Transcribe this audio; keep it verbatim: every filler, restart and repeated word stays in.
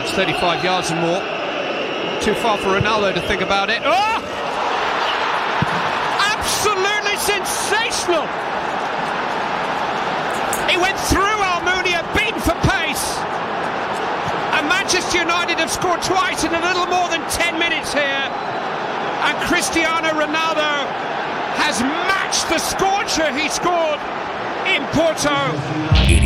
It's thirty-five yards and more. Too far for Ronaldo to think about it. Oh! Absolutely sensational! He went through Almunia, beaten for pace. And Manchester United have scored twice in a little more than ten minutes here. And Cristiano Ronaldo has matched the scorcher he scored in Porto.